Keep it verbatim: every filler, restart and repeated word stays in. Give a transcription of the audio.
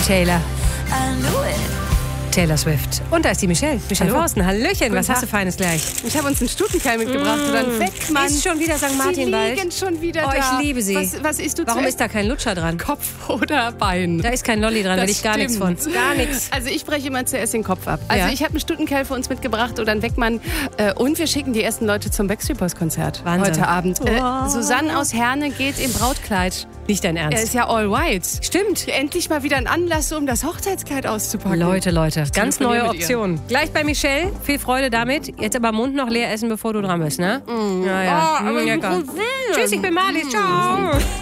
Taylor. Taylor Swift. Und da ist die Michelle. Michelle Hallo. Forsten. Hallöchen, Guten was Tag. hast du Feines gleich? Ich habe uns einen Stutenkeil mitgebracht mm. oder einen Weckmann. Ist schon wieder Sankt Martin Sie bald? liegen schon wieder Oh, da. ich liebe sie. Was, was isst du Warum zuerst? ist da kein Lutscher dran? Kopf oder Bein? Da ist kein Lolli dran, Das will ich gar nichts von. stimmt. Gar nichts. Also ich breche immer zuerst den Kopf ab. Also Ja. ich habe einen Stutenkeil für uns mitgebracht oder einen Weckmann. Äh, und wir schicken die ersten Leute zum Backstreet Boys Konzert Wahnsinn. heute Abend. Äh, Wow. Susanne aus Herne geht im Brautkleid. Nicht dein Er Ernst. ist ja all white. Stimmt. Endlich mal wieder ein Anlass, um das Hochzeitskleid auszupacken. Leute, Leute, ganz telefoniere neue mit ihr. Optionen. Gleich bei Michelle, viel Freude damit. Jetzt aber Mund noch leer essen, bevor du dran bist, ne? Mm. Ja, ja. Oh, aber Mm, ja, ich klar. muss sehen. Tschüss, ich bin Marlies. Ciao.